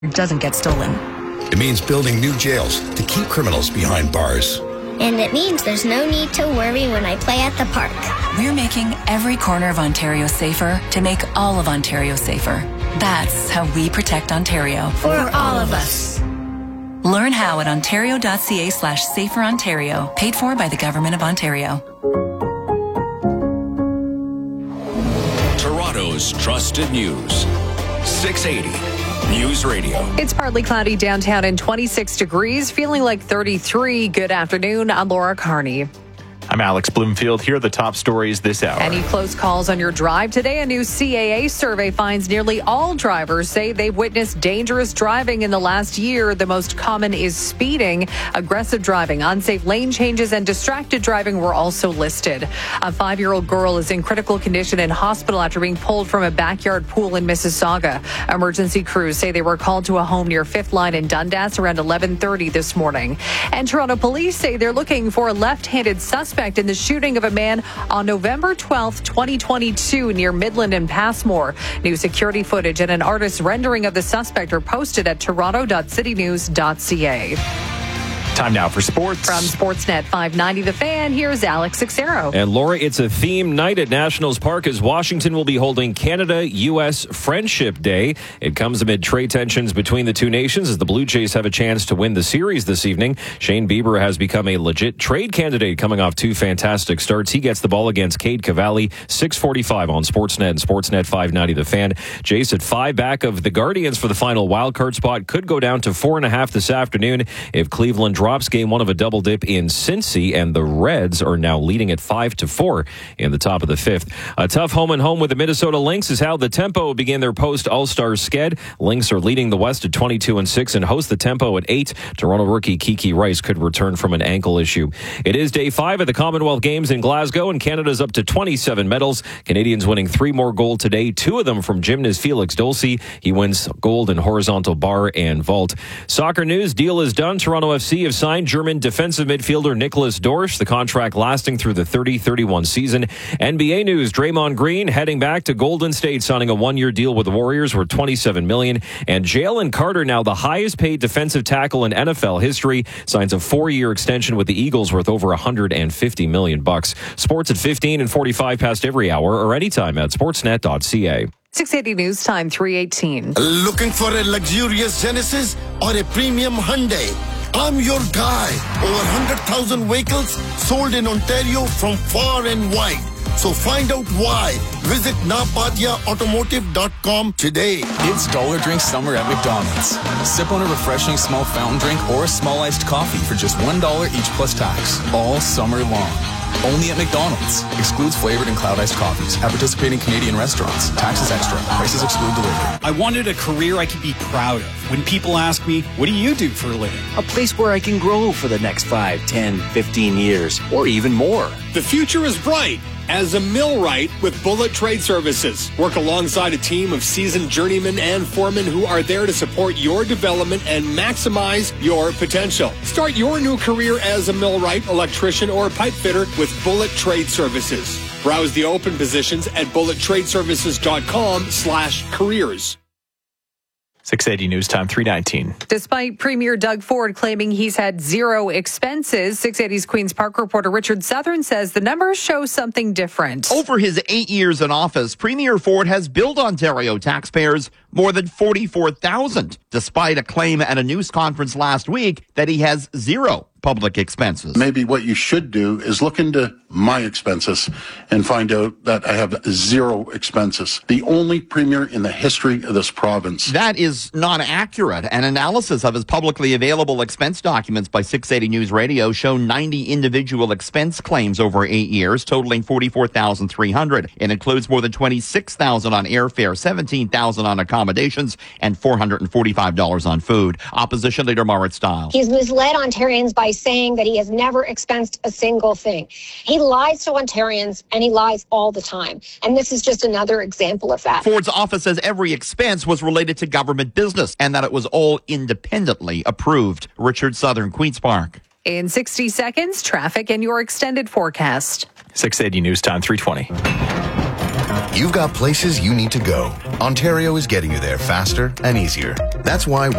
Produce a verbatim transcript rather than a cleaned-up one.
doesn't get stolen. It means building new jails to keep criminals behind bars. And it means there's no need to worry when I play at the park. We're making every corner of Ontario safer to make all of Ontario safer. That's how we protect Ontario. For all of us. Learn how at ontario.ca slash safer Ontario. Paid for by the Government of Ontario. Toronto's trusted news. six eighty News Radio. It's partly cloudy downtown and twenty-six degrees, feeling like thirty-three. Good afternoon. I'm Laura Carney. I'm Alex Bloomfield. Here are the top stories this hour. Any close calls on your drive? Today, a new C A A survey finds nearly all drivers say they've witnessed dangerous driving in the last year. The most common is speeding, aggressive driving, unsafe lane changes, and distracted driving were also listed. A five-year-old girl is in critical condition in hospital after being pulled from a backyard pool in Mississauga. Emergency crews say they were called to a home near Fifth Line in Dundas around eleven thirty this morning. And Toronto police say they're looking for a left-handed suspect in the shooting of a man on November twelfth, twenty twenty-two near Midland and Passmore. New security footage and an artist's rendering of the suspect are posted at toronto dot city news dot c a. Time now for sports. From Sportsnet five ninety The Fan, here's Alex Sixero. And Laura, it's a theme night at Nationals Park as Washington will be holding Canada U S Friendship Day. It comes amid trade tensions between the two nations as the Blue Jays have a chance to win the series this evening. Shane Bieber has become a legit trade candidate coming off two fantastic starts. He gets the ball against Cade Cavalli, six forty-five on Sportsnet and Sportsnet five ninety The Fan. Jays at five back of the Guardians for the final wildcard spot. Could go down to four and a half this afternoon if Cleveland drops game one of a double dip in Cincy, and the Reds are now leading at five to four in the top of the fifth. A tough home and home with the Minnesota Lynx is how the Tempo begin their post All-Star sked. Lynx are leading the West at twenty-two and six and host the Tempo at eight. Toronto rookie Kiki Rice could return from an ankle issue. It is day five of the Commonwealth Games in Glasgow, and Canada's up to twenty-seven medals. Canadians winning three more gold today, two of them from gymnast Felix Dulcie. He wins gold in horizontal bar and vault. Soccer news, deal is done. Toronto F C have signed German defensive midfielder Nicholas Dorsch, the contract lasting through the thirty thirty-one season. N B A news, Draymond Green heading back to Golden State, signing a one-year deal with the Warriors worth twenty-seven million dollars. And Jalen Carter, now the highest paid defensive tackle in N F L history, signs a four-year extension with the Eagles worth over one hundred fifty million bucks. Sports at fifteen and forty-five past every hour or anytime at sportsnet dot c a. six eighty News Time, three eighteen. Looking for a luxurious Genesis or a premium Hyundai? I'm your guy. Over one hundred thousand vehicles sold in Ontario from far and wide. So find out why. Visit napadia automotive dot com today. It's Dollar Drink Summer at McDonald's. Sip on a refreshing small fountain drink or a small iced coffee for just one dollar each plus tax. All summer long. Only at McDonald's. Excludes flavored and cloud iced coffees. At participating Canadian restaurants. Taxes extra. Prices exclude delivery. I wanted a career I could be proud of. When people ask me, what do you do for a living? A place where I can grow for the next five, ten, fifteen years, or even more. The future is bright as a millwright with Bullet Trade Services. Work alongside a team of seasoned journeymen and foremen who are there to support your development and maximize your potential. Start your new career as a millwright, electrician, or pipe fitter with Bullet Trade Services. Browse the open positions at bullet trade services dot com slash careers. six eighty News Time, three nineteen. Despite Premier Doug Ford claiming he's had zero expenses, six eighty's Queen's Park reporter Richard Southern says the numbers show something different. Over his eight years in office, Premier Ford has billed Ontario taxpayers more than forty-four thousand, despite a claim at a news conference last week that he has zero public expenses. Maybe what you should do is look into my expenses and find out that I have zero expenses. The only premier in the history of this province. That is not accurate. An analysis of his publicly available expense documents by six eighty News Radio show ninety individual expense claims over eight years, totaling forty-four thousand three hundred. It includes more than twenty-six thousand on airfare, seventeen thousand on accommodations, and four hundred forty-five dollars on food. Opposition Leader Marit Stiles. He's misled Ontarians by saying that he has never expensed a single thing. He lies to Ontarians, and he lies all the time. And this is just another example of that. Ford's office says every expense was related to government business and that it was all independently approved. Richard Southern, Queen's Park. In sixty seconds, traffic and your extended forecast. six eighty News Time, three twenty. You've got places you need to go. Ontario is getting you there faster and easier. That's why